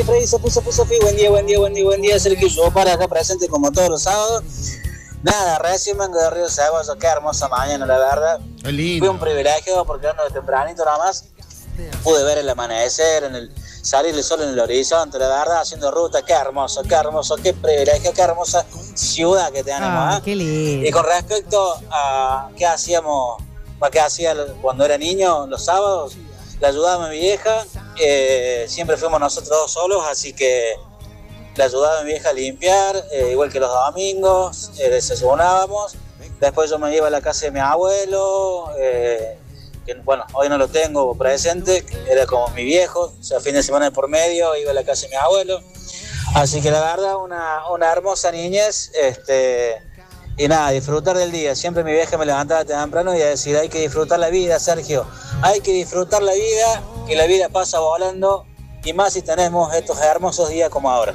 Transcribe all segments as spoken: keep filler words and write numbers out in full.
Freddy, Sofi, Sofi, Sofi, buen día, buen día, buen día, buen día, Sergio, yo para acá presente como todos los sábados. Nada, recién vengo de Río Ceballos, qué hermosa mañana, la verdad. Qué lindo. Fue un privilegio porque ando de tempranito nada más. Pude ver el amanecer, en el salir el sol en el horizonte, la verdad, haciendo ruta, qué hermoso, qué hermoso, qué privilegio, qué hermosa ciudad que tenemos. Ah, ¿eh? qué lindo. Y con respecto a qué hacíamos, a qué hacía cuando era niño, los sábados, le ayudaba a mi vieja, eh, siempre fuimos nosotros dos solos, así que le ayudaba a mi vieja a limpiar, eh, igual que los domingos, eh, desayunábamos, después yo me iba a la casa de mi abuelo, eh, que bueno, hoy no lo tengo presente, era como mi viejo, o sea, fin de semana por medio, iba a la casa de mi abuelo, así que la verdad, una, una hermosa niñez, este, y nada, disfrutar del día. Siempre mi vieja me levantaba temprano y a decir, hay que disfrutar la vida, Sergio, hay que disfrutar la vida, que la vida pasa volando, y más si tenemos estos hermosos días como ahora.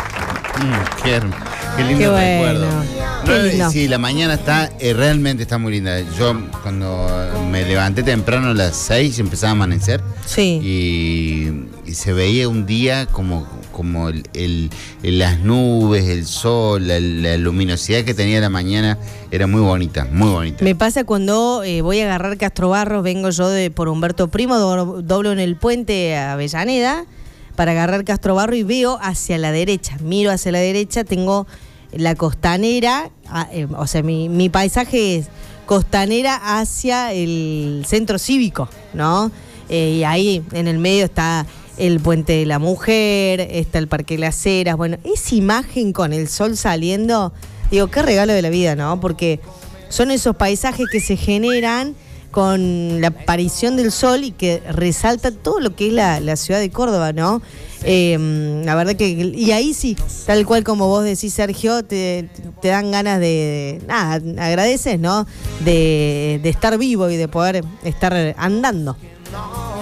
Mm, qué, qué lindo Qué bueno. recuerdo. Qué No, lindo. sí, la mañana está, eh, realmente está muy linda. Yo cuando me levanté temprano a las seis empezaba a amanecer. Sí. Y, y se veía un día como, como el, el, el- las nubes, el sol, la, la luminosidad que tenía la mañana era muy bonita, muy bonita. Me pasa cuando eh, voy a agarrar Castrobarros, vengo yo de por Humberto Primo, do- doblo en el puente a Avellaneda para agarrar Castrobarro y veo hacia la derecha, miro hacia la derecha, tengo la costanera, ah, eh, o sea, mi, mi paisaje es costanera hacia el centro cívico, ¿no? Eh, y ahí en el medio está el Puente de la Mujer, está el Parque de las Heras, bueno, esa imagen con el sol saliendo, digo, qué regalo de la vida, ¿no? Porque son esos paisajes que se generan con la aparición del sol y que resalta todo lo que es la, la ciudad de Córdoba, ¿no? Eh, la verdad que, y ahí sí, tal cual como vos decís, Sergio, te, te dan ganas de, de- nada, agradeces, ¿no? De, de estar vivo y de poder estar andando.